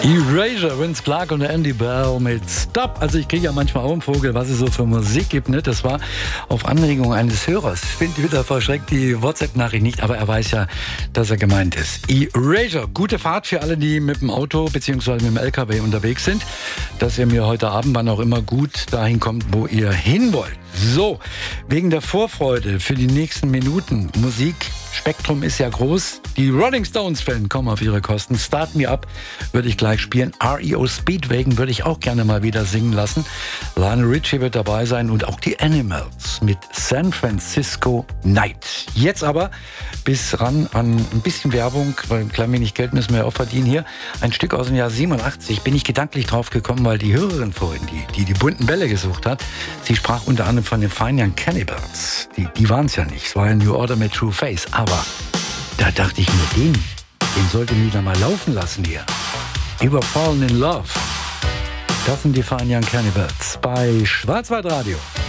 Erasure, Vince Clarke und Andy Bell mit Stop. Also ich kriege ja manchmal auch einen Vogel, was es so für Musik gibt. Ne? Das war auf Anregung eines Hörers. Ich finde wieder verschreckt die WhatsApp-Nachricht nicht, aber er weiß ja, dass er gemeint ist. Erasure, gute Fahrt für alle, die mit dem Auto bzw. mit dem LKW unterwegs sind, dass ihr mir heute Abend, wann auch immer, gut dahin kommt, wo ihr hin wollt. So, wegen der Vorfreude für die nächsten Minuten. Musikspektrum ist ja groß. Die Rolling Stones-Fans kommen auf ihre Kosten. Start Me Up würde ich gleich spielen. REO Speedwagon würde ich auch gerne mal wieder singen lassen. Lionel Richie wird dabei sein und auch die Animals mit San Francisco Night. Jetzt aber bis ran an ein bisschen Werbung, weil ein klein wenig Geld müssen wir ja auch verdienen hier. Ein Stück aus dem Jahr 87 bin ich gedanklich drauf gekommen, weil die Hörerin vorhin, die Bunten Bälle gesucht hat, sie sprach unter anderem von den Fine Young Cannibals. Die waren es ja nicht. Es war ja New Order mit True Face. Aber da dachte ich mir, den sollte ich wieder mal laufen lassen hier. Über Fallen in Love. Das sind die Fine Young Cannibals bei Schwarzwaldradio.